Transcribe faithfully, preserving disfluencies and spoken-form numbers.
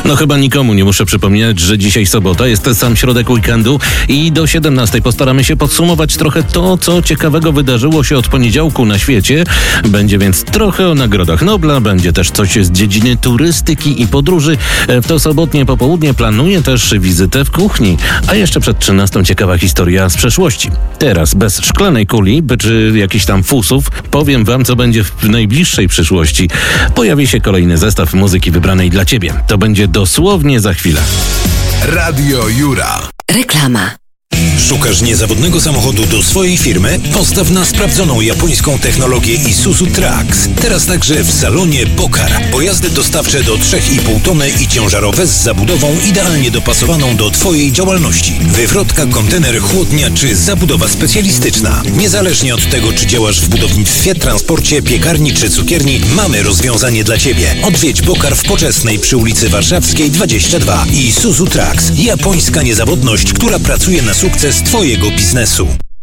No chyba nikomu nie muszę przypominać, że dzisiaj sobota, jest ten sam środek weekendu i do siedemnastej postaramy się podsumować trochę to, co ciekawego wydarzyło się od poniedziałku na świecie. Będzie więc trochę o nagrodach Nobla, będzie też coś z dziedziny turystyki i podróży. W to sobotnie popołudnie planuję też wizytę w kuchni, a jeszcze przed trzynastą ciekawa historia z przeszłości. Teraz bez szklanej kuli, czy jakichś tam fusów, powiem wam, co będzie w najbliższej przyszłości. Pojawi się kolejny zestaw muzyki wybranej dla ciebie. To będzie dosłownie za chwilę. Radio Jura. Reklama. Szukasz niezawodnego samochodu do swojej firmy? Postaw na sprawdzoną japońską technologię Isuzu Trax. Teraz także w salonie Bokar. Pojazdy dostawcze do trzy i pół tony i ciężarowe z zabudową idealnie dopasowaną do twojej działalności. Wywrotka, kontener, chłodnia czy zabudowa specjalistyczna. Niezależnie od tego, czy działasz w budownictwie, transporcie, piekarni czy cukierni, mamy rozwiązanie dla ciebie. Odwiedź Bokar w Poczesnej przy ulicy Warszawskiej dwadzieścia dwa. Isuzu Trax. Japońska niezawodność, która pracuje na sukces twojego biznesu.